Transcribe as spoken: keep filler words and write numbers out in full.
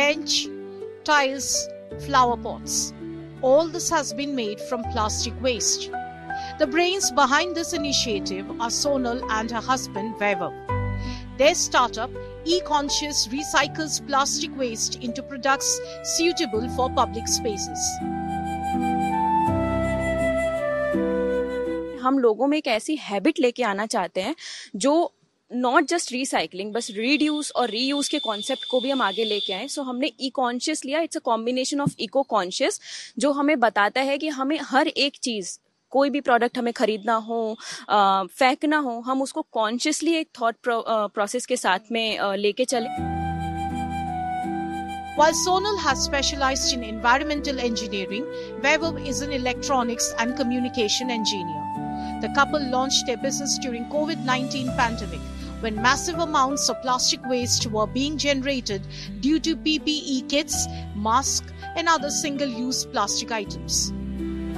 bench, tiles, flower pots. All this has been made from plastic waste. The brains behind this initiative are Sonal and her husband Vaibhav. Their startup, E-Conscious, recycles plastic waste into products suitable for public spaces. हम लोगों में एक ऐसी habit लेके आना चाहते हैं जो नॉट जस्ट रिसाइकलिंग बस रीड्यूस और रीयूज के कॉन्सेप्ट को भी हम आगे लेके आए. सो so, हमने ई कॉन्शियस लिया. It's a combination of eco conscious जो हमें बताता है कि हमें हर एक चीज, कोई भी प्रोडक्ट हमें खरीदना हो, आ, फेंकना हो, हम उसको कॉन्शियसली एक थॉट प्रोसेस के साथ में आ, लेके चले. While Sonal has specialized in environmental engineering, Vaibhav is an electronics and communication engineer. The couple launched their business during COVID nineteen pandemic, when massive amounts of plastic waste were being generated due to P P E kits, masks, and other single-use plastic items.